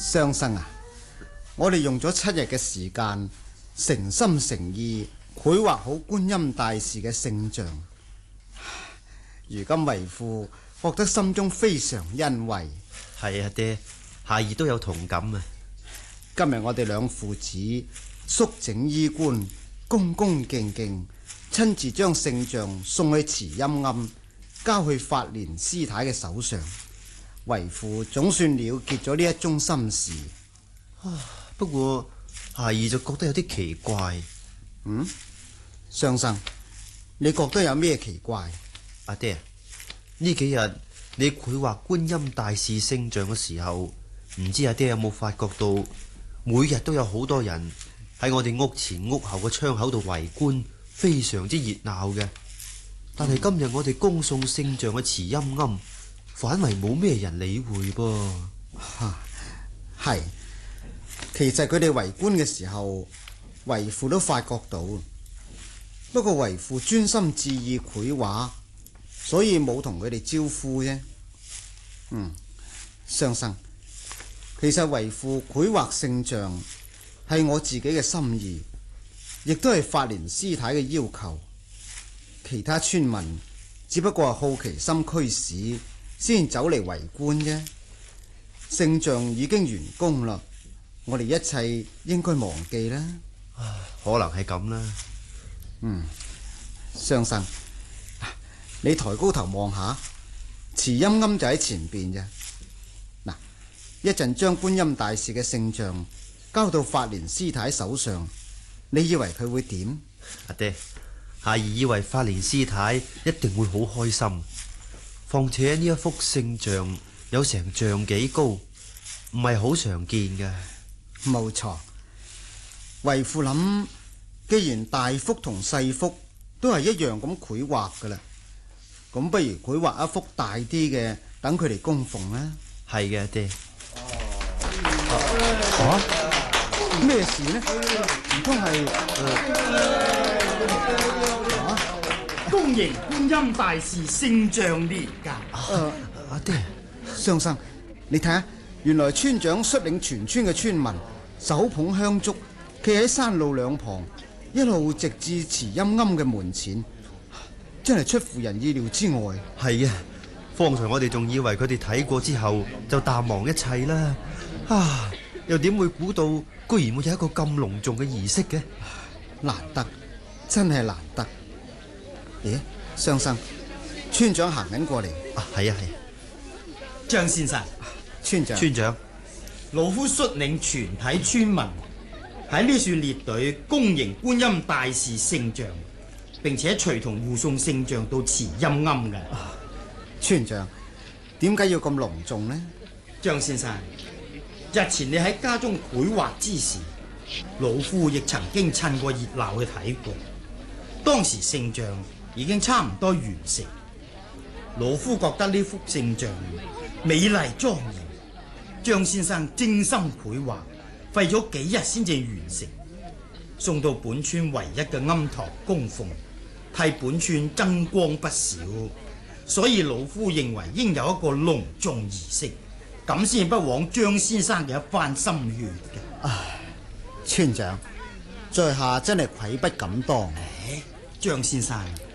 相生啊，我哋用咗7日嘅時間，誠心誠意繪畫好觀音大士嘅聖像。如今為父覺得心中非常欣慰。 係啊，爹，孩兒都有同感啊。 今日我哋兩父子肅整衣冠，恭恭敬敬，親自將聖像送去慈陰庵，交去法蓮師太嘅手上。為父總算了結咗呢一宗心事。 不過孩兒就覺得有啲奇怪。 相生，你覺得有咩奇怪？ 阿爹，呢幾日你繪畫觀音大士聖像嘅時候，唔知阿爹有冇發覺到，每日都有好多人喺我哋屋前屋後嘅窗口度圍觀，非常之熱鬧嘅。但係今日我哋恭送聖像嘅慈陰庵，反為冇咩人理會噃。 係，其實佢哋圍觀嘅時候，為父都發覺到，不過為父專心致意繪畫，所以冇同佢哋招呼啫。相生，其實為父繪畫聖像係我自己嘅心意，亦都係法蓮師太嘅要求。其他村民只不過係好奇心驅使，先走嚟圍觀啫。聖像已經完工啦，我哋一切應該忘記啦。 可能係咁啦。 相生，你抬高頭望下，慈陰庵就喺前邊啫。嗱，一陣將觀音大士嘅聖像交到法蓮師太手上，你以為佢會點？ 阿爹，孩兒以為法蓮師太一定會好開心。況且呢一幅聖像有成丈幾高，唔係好常見嘅。 冇錯，為父諗，既然大幅同細幅都係一樣咁繪畫噶啦，咁不如繪畫一幅大啲嘅，等佢哋供奉啦。 係嘅，阿爹。 咩事呢？唔通係恭迎觀音大士聖像年噶。 阿爹，相生，你睇下，原來村長率領全村嘅村民手捧香燭，企喺山路兩旁，一路直至慈陰庵嘅門前，真係出乎人意料之外。 係啊，方才我哋仲以為佢哋睇過之後就淡忘一切啦。又點會估到居然會有一個咁隆重嘅儀式嘅？ 難得，真係難得。咦，相生，村長行緊過嚟。 係啊。 張先生， 村長， 老夫率領全體村民喺呢處列隊恭迎觀音大士聖像，並且隨同護送聖像到慈陰庵嘅。 村長，點解要咁隆重呢？ 張先生，日前你喺家中繪畫之時，老夫亦曾經趁過熱鬧去睇過。當時聖像已經差唔多完成，老夫覺得呢幅聖像美麗莊嚴。張先生精心繪畫，費咗幾日先至完成，送到本村唯一嘅庵堂供奉，替本村增光不少。所以老夫認為應有一個隆重儀式，咁先不枉張先生嘅一番心血嘅。 村長，在下真係愧不敢當。 張先生，